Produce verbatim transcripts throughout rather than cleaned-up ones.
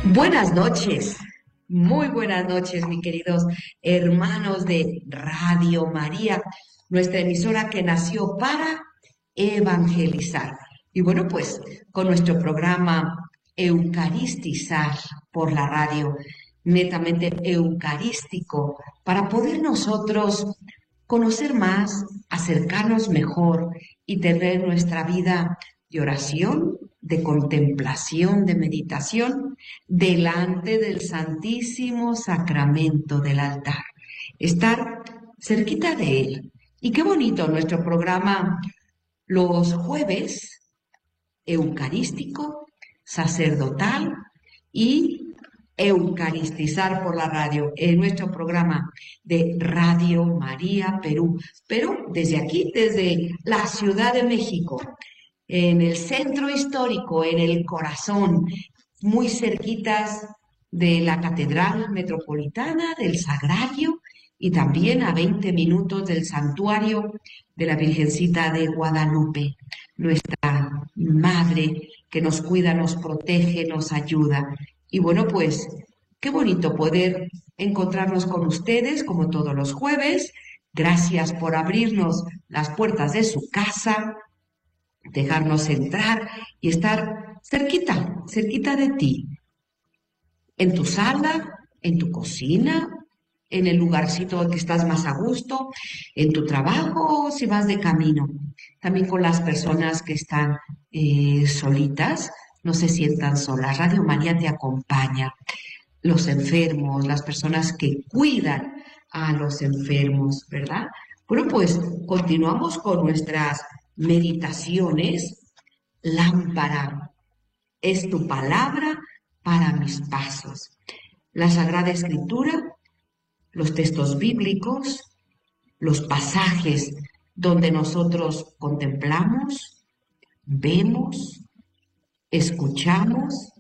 Buenas noches, muy buenas noches, mis queridos hermanos de Radio María, nuestra emisora que nació para evangelizar. Y bueno, pues con nuestro programa Eucaristizar por la radio, netamente eucarístico, para poder nosotros conocer más, acercarnos mejor y tener nuestra vida de oración, de contemplación, de meditación, delante del Santísimo Sacramento del altar. Estar cerquita de Él. Y qué bonito nuestro programa los jueves, eucarístico, sacerdotal y eucaristizar por la radio, en nuestro programa de Radio María Perú, pero desde aquí, desde la Ciudad de México, en el centro histórico, en el corazón, muy cerquitas de la Catedral Metropolitana, del Sagrario, y también a veinte minutos del Santuario de la Virgencita de Guadalupe, nuestra Madre que nos cuida, nos protege, nos ayuda. Y bueno, pues qué bonito poder encontrarnos con ustedes como todos los jueves. Gracias por abrirnos las puertas de su casa, dejarnos entrar y estar cerquita, cerquita de ti, en tu sala, en tu cocina, en el lugarcito que estás más a gusto, en tu trabajo, si vas de camino. También con las personas que están eh, solitas, no se sientan solas. Radio María te acompaña. Los enfermos, las personas que cuidan a los enfermos, ¿verdad? Bueno, pues continuamos con nuestras meditaciones. Lámpara es tu palabra para mis pasos. La Sagrada Escritura, los textos bíblicos, los pasajes donde nosotros contemplamos, vemos, escuchamos.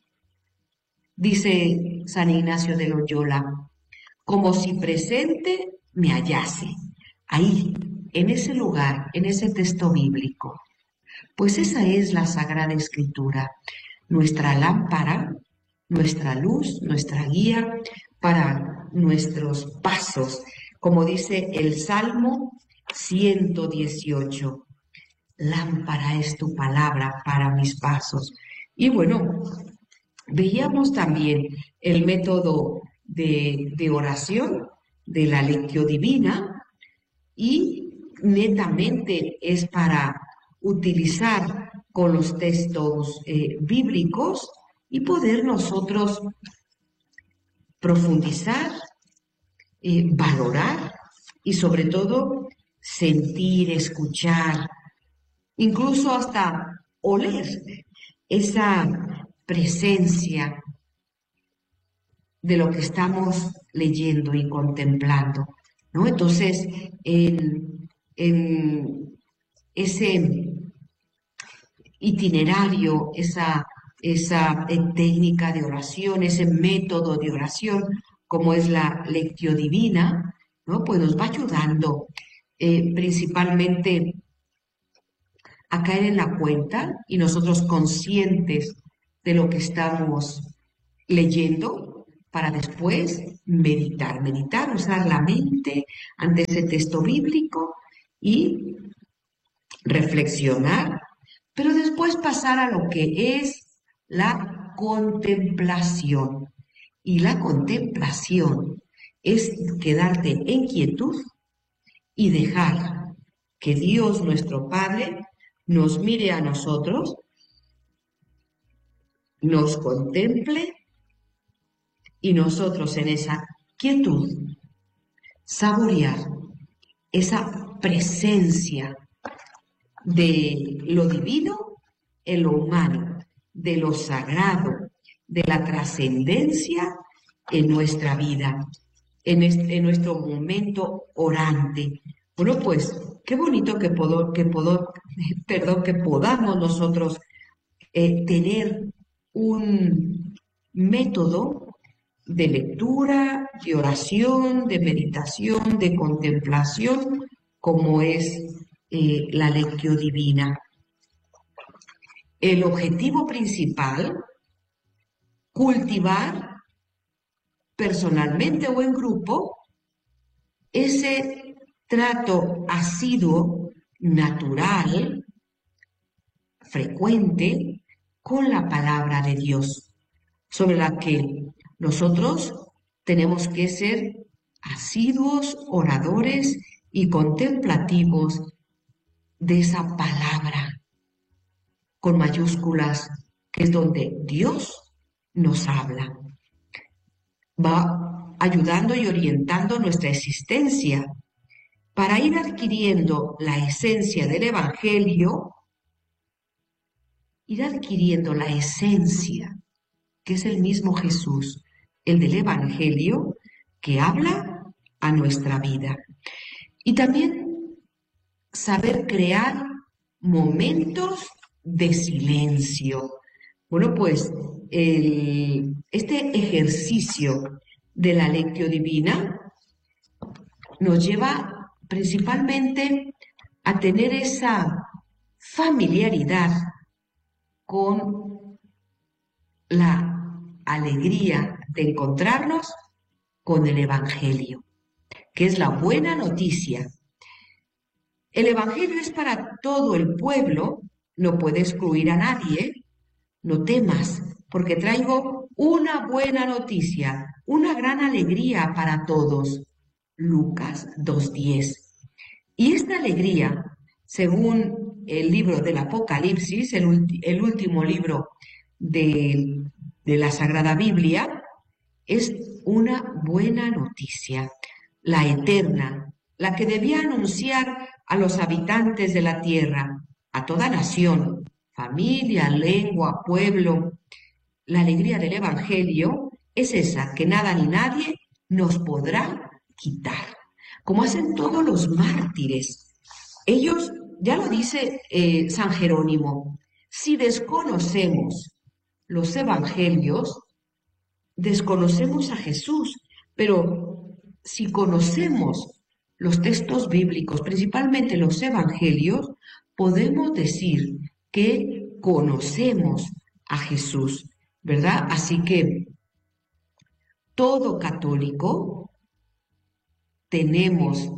Dice San Ignacio de Loyola, como si presente me hallase, ahí, en ese lugar, en ese texto bíblico. Pues esa es la Sagrada Escritura, nuestra lámpara, nuestra luz, nuestra guía para nuestros pasos. Como dice el Salmo ciento dieciocho, lámpara es tu palabra para mis pasos. Y bueno, veíamos también el método de, de oración de la Lectio Divina y netamente es para utilizar con los textos eh, bíblicos y poder nosotros profundizar, eh, valorar y sobre todo sentir, escuchar, incluso hasta oler esa presencia de lo que estamos leyendo y contemplando, ¿no? Entonces, en, en ese itinerario, esa, esa eh, técnica de oración, ese método de oración, como es la Lectio Divina, ¿no? Pues nos va ayudando eh, principalmente a caer en la cuenta y nosotros conscientes de lo que estamos leyendo para después meditar, meditar, usar la mente ante ese texto bíblico y reflexionar, pero después pasar a lo que es la contemplación. Y la contemplación es quedarte en quietud y dejar que Dios nuestro Padre nos mire a nosotros, nos contemple y nosotros en esa quietud saborear esa presencia de lo divino en lo humano, de lo sagrado, de la trascendencia en nuestra vida, en, este, en nuestro momento orante. Bueno, pues qué bonito que, podo, que, podo, perdón, que podamos nosotros eh, tener un método de lectura, de oración, de meditación, de contemplación, como es eh, la Lectio Divina. El objetivo principal, cultivar personalmente o en grupo ese trato asiduo, natural, frecuente con la palabra de Dios, sobre la que nosotros tenemos que ser asiduos, oradores y contemplativos de esa palabra con mayúsculas, que es donde Dios nos habla. Va ayudando y orientando nuestra existencia para ir adquiriendo la esencia del Evangelio, ir adquiriendo la esencia, que es el mismo Jesús, el del Evangelio, que habla a nuestra vida. Y también saber crear momentos de silencio. Bueno, pues el, este ejercicio de la Lectio Divina nos lleva principalmente a tener esa familiaridad con la alegría de encontrarnos con el Evangelio, que es la buena noticia. El Evangelio es para todo el pueblo, no puede excluir a nadie. No temas, porque traigo una buena noticia, una gran alegría para todos. Lucas dos diez. Y esta alegría, según el libro del Apocalipsis, el, el último libro de, de la Sagrada Biblia, es una buena noticia, la eterna, la que debía anunciar a los habitantes de la tierra, a toda nación, familia, lengua, pueblo. La alegría del Evangelio es esa que nada ni nadie nos podrá quitar, como hacen todos los mártires. Ellos, ya lo dice eh, San Jerónimo, si desconocemos los Evangelios, desconocemos a Jesús, pero si conocemos los textos bíblicos, principalmente los Evangelios, podemos decir que conocemos a Jesús, ¿verdad? Así que todo católico tenemos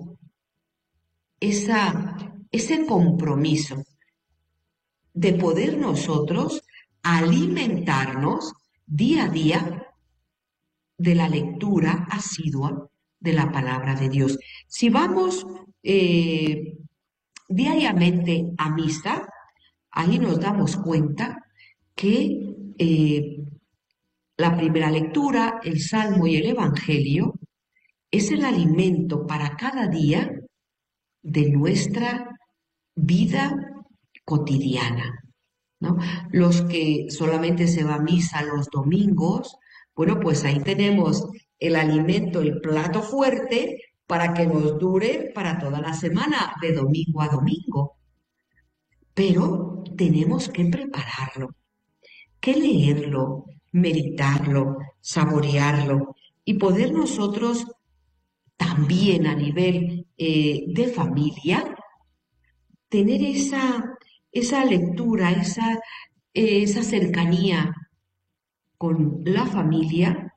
esa, ese compromiso de poder nosotros alimentarnos día a día de la lectura asidua de la palabra de Dios. Si vamos eh, diariamente a misa, ahí nos damos cuenta que eh, la primera lectura, el Salmo y el Evangelio, es el alimento para cada día de nuestra vida cotidiana, ¿no? Los que solamente se va a misa los domingos, bueno, pues ahí tenemos el alimento, el plato fuerte para que nos dure para toda la semana, de domingo a domingo. Pero tenemos que prepararlo, que leerlo, meditarlo, saborearlo y poder nosotros también a nivel eh, de familia tener esa, esa lectura, esa, eh, esa cercanía con la familia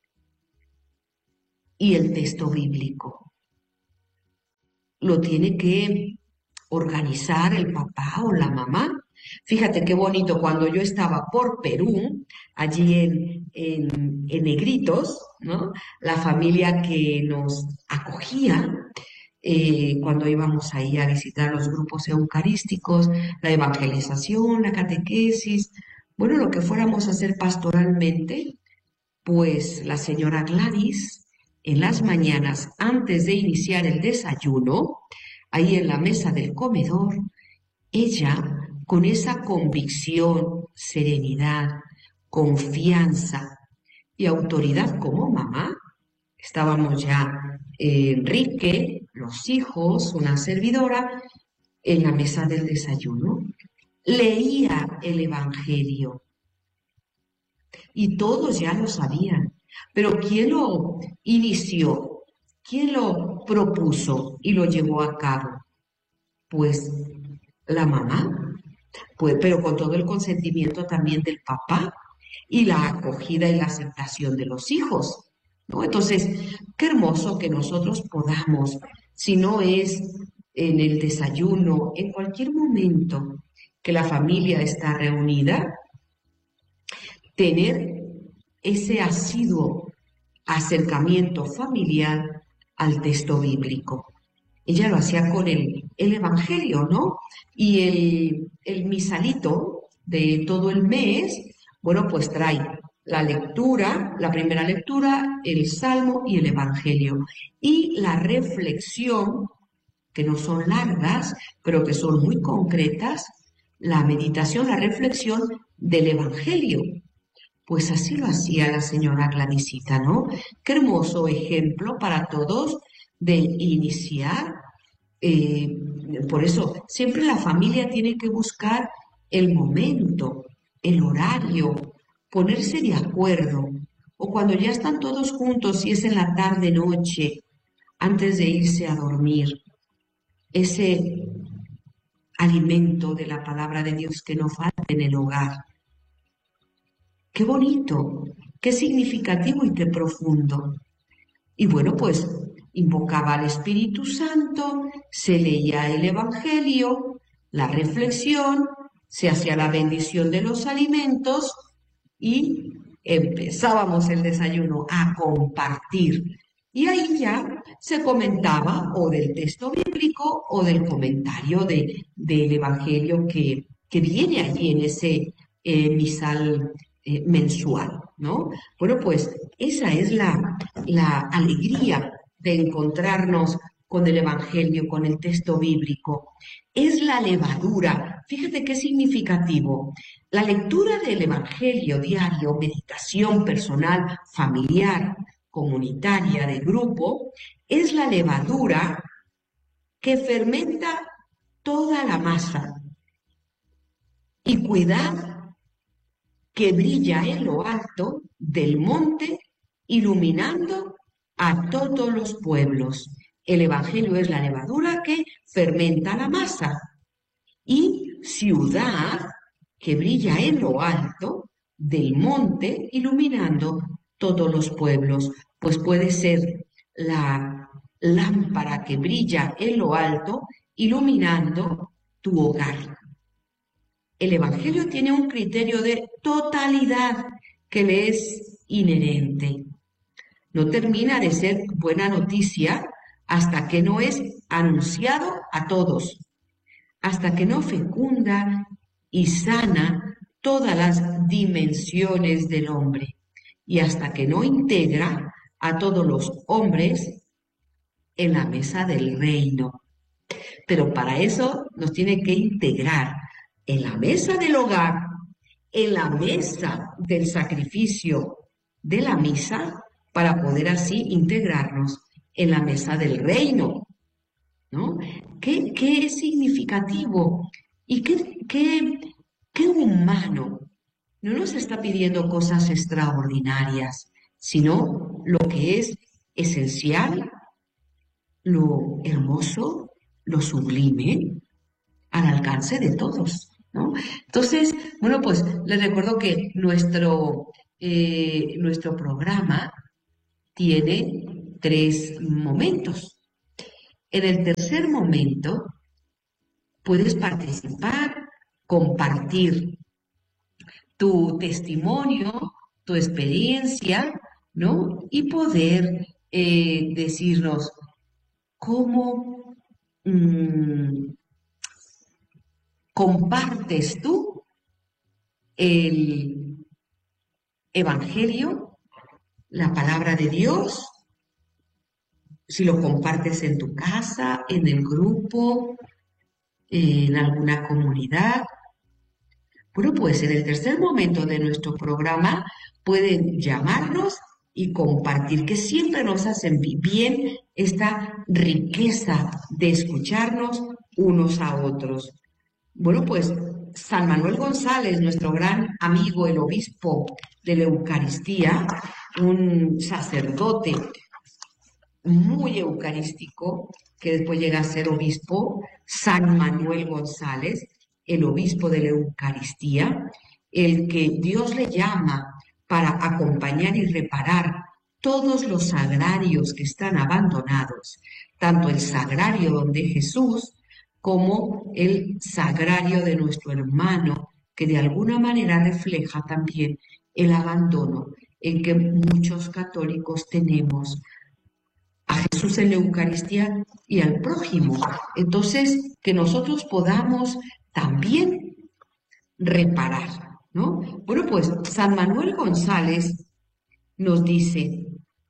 y el texto bíblico. Lo tiene que organizar el papá o la mamá. Fíjate qué bonito, cuando yo estaba por Perú, allí en, en, en Negritos, ¿no? La familia que nos acogía, eh, cuando íbamos ahí a visitar los grupos eucarísticos, la evangelización, la catequesis, bueno, lo que fuéramos a hacer pastoralmente, pues la señora Gladys, en las mañanas, antes de iniciar el desayuno, ahí en la mesa del comedor, ella, con esa convicción, serenidad, confianza y autoridad como mamá, estábamos ya eh, Enrique, los hijos, una servidora, en la mesa del desayuno, leía el Evangelio y todos ya lo sabían, pero ¿quién lo inició? ¿Quién lo propuso y lo llevó a cabo? Pues la mamá, pues, pero con todo el consentimiento también del papá y la acogida y la aceptación de los hijos, ¿no? Entonces, qué hermoso que nosotros podamos, si no es en el desayuno, en cualquier momento que la familia está reunida, tener ese asiduo acercamiento familiar al texto bíblico. Ella lo hacía con el, el Evangelio, ¿no? Y el, el misalito de todo el mes, bueno, pues trae la lectura, la primera lectura, el Salmo y el Evangelio. Y la reflexión, que no son largas, pero que son muy concretas, la meditación, la reflexión del Evangelio. Pues así lo hacía la señora Gladysita, ¿no? Qué hermoso ejemplo para todos de iniciar. Eh, por eso, siempre la familia tiene que buscar el momento, el horario, ponerse de acuerdo. O cuando ya están todos juntos, si es en la tarde, noche, antes de irse a dormir, ese alimento de la palabra de Dios que no falta en el hogar. Qué bonito, qué significativo y qué profundo. Y bueno, pues invocaba al Espíritu Santo, se leía el Evangelio, la reflexión, se hacía la bendición de los alimentos y empezábamos el desayuno a compartir. Y ahí ya se comentaba o del texto bíblico o del comentario de, del Evangelio que, que viene allí en ese eh, misal eh, mensual, ¿no? Bueno, pues esa es la, la alegría de encontrarnos con el Evangelio, con el texto bíblico. Es la levadura. Fíjate qué significativo. La lectura del Evangelio diario, meditación personal, familiar, comunitaria, de grupo, es la levadura que fermenta toda la masa. Y cuidad que brilla en lo alto del monte, iluminando a todos los pueblos. El Evangelio es la levadura que fermenta la masa. Y ciudad que brilla en lo alto del monte, iluminando todos los pueblos. Pues puede ser la lámpara que brilla en lo alto, iluminando tu hogar. El Evangelio tiene un criterio de totalidad que le es inherente. No termina de ser buena noticia hasta que no es anunciado a todos, hasta que no fecunda y sana todas las dimensiones del hombre y hasta que no integra a todos los hombres en la mesa del reino. Pero para eso nos tiene que integrar en la mesa del hogar, en la mesa del sacrificio de la misa, para poder así integrarnos en la mesa del reino, ¿no? ¿Qué, qué es significativo y qué, qué, qué humano? No nos está pidiendo cosas extraordinarias, sino lo que es esencial, lo hermoso, lo sublime, al alcance de todos, ¿no? Entonces, bueno, pues les recuerdo que nuestro, eh, nuestro programa tiene tres momentos. En el tercer momento puedes participar, compartir tu testimonio, tu experiencia, ¿no? Y poder eh, decirnos cómo mmm, compartes tú el Evangelio, la palabra de Dios, si lo compartes en tu casa, en el grupo, en alguna comunidad. Bueno, pues en el tercer momento de nuestro programa pueden llamarnos y compartir, que siempre nos hacen bien esta riqueza de escucharnos unos a otros. Bueno, pues San Manuel González, nuestro gran amigo, el obispo de la Eucaristía, un sacerdote muy eucarístico, que después llega a ser obispo, San Manuel González, el obispo de la Eucaristía, el que Dios le llama para acompañar y reparar todos los sagrarios que están abandonados, tanto el sagrario donde Jesús como el sagrario de nuestro hermano, que de alguna manera refleja también el abandono en que muchos católicos tenemos a Jesús en la Eucaristía y al prójimo. Entonces, que nosotros podamos también reparar, ¿no? Bueno, pues San Manuel González nos dice,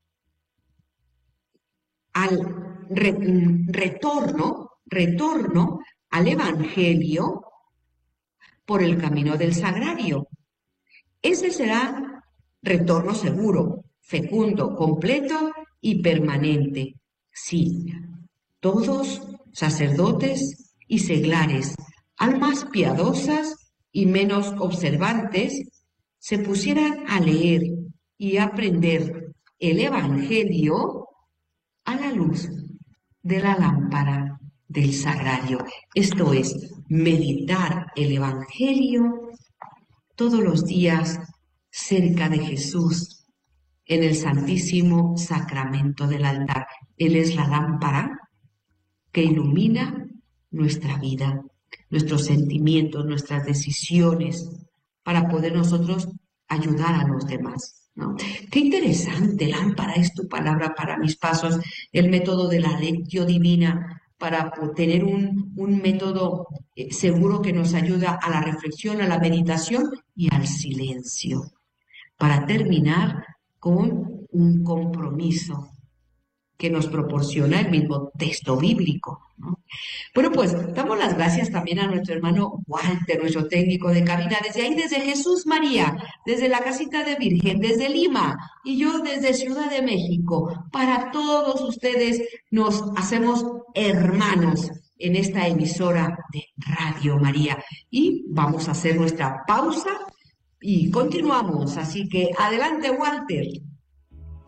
al re, retorno, retorno al Evangelio por el camino del sagrario. Ese será retorno seguro, fecundo, completo y permanente. Sí, todos, sacerdotes y seglares, almas piadosas y menos observantes, se pusieran a leer y aprender el Evangelio a la luz de la lámpara del sagrario. Esto es, meditar el Evangelio todos los días cerca de Jesús en el Santísimo Sacramento del altar. Él es la lámpara que ilumina nuestra vida, nuestros sentimientos, nuestras decisiones, para poder nosotros ayudar a los demás, ¿no? Qué interesante, lámpara es tu palabra para mis pasos, el método de la lectio divina, para tener un, un método eh, seguro que nos ayuda a la reflexión, a la meditación y al silencio, para terminar con un compromiso que nos proporciona el mismo texto bíblico, ¿no? Bueno, pues damos las gracias también a nuestro hermano Walter, nuestro técnico de cabina, desde ahí, desde Jesús María, desde la Casita de Virgen, desde Lima, y yo desde Ciudad de México. Para todos ustedes nos hacemos hermanos en esta emisora de Radio María. Y vamos a hacer nuestra pausa y continuamos. Así que adelante, Walter.